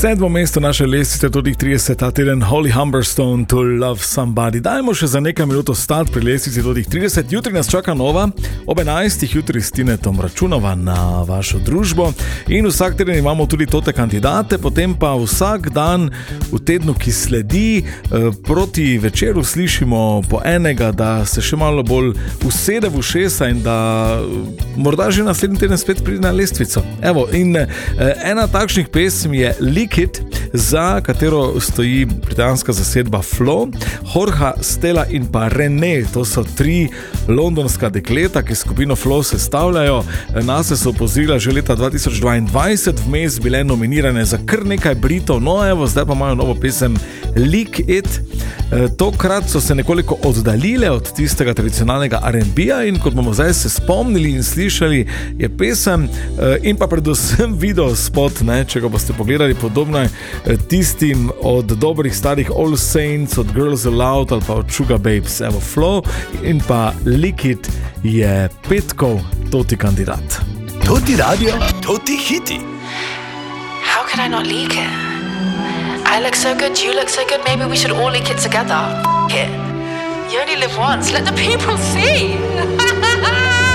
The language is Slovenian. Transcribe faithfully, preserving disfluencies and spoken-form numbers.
sedmo mesto naše lestvice, tudi trideset, ta teden Holly Humberstone, To Love Somebody. Dajmo še za nekaj minut ostati pri lestvici tudi trideset. Jutri nas čaka nova, ob enajstih jutri s Tinetom računava na vašo družbo in vsak teden imamo tudi tote kandidate, potem pa vsak dan v tednu, ki sledi, proti večeru slišimo po enega, da se še malo bolj usede v ušesa in da morda že naslednji teden spet pride na lestvico. Evo, in ena takšnih pesem je Lick It, za katero stoji britanska zasedba Flow, Jorge, Stella in pa René. To so tri londonska dekleta, ki skupino Flow sestavljajo. Nase so opozorila že leta dva tisoč dvaindvajset, vmes bile nominirane za kar nekaj Britov, no evo, zdaj pa imajo novo pesem Lick It. Tokrat so se nekoliko oddaljile od tistega tradicionalnega R and B-ja in kot bomo zdaj se spomnili in slišali, je pesem in pa predvsem video spot, ne, če ga boste pogledali, podobno tistim od dobrih starih All Saints, od Girls Aloud ali pa od Sugar Babes. Evo, Flow in pa Lick It je petkov toti kandidat. Toti radio, toti hiti. How could I not leak it? I look so good, you look so good, maybe we should all leak it together. F*** it. You only live once, let the people see.